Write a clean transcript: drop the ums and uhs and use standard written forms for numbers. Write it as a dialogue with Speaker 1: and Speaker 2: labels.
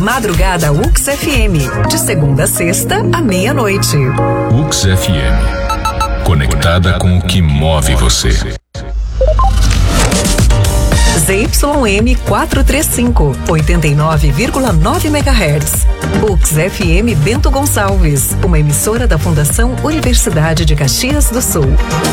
Speaker 1: Madrugada UX FM, de segunda a sexta à meia-noite.
Speaker 2: UX FM, conectada com o que move você.
Speaker 1: ZYM 435, 89,9 MHz. UX FM Bento Gonçalves, uma emissora da Fundação Universidade de Caxias do Sul.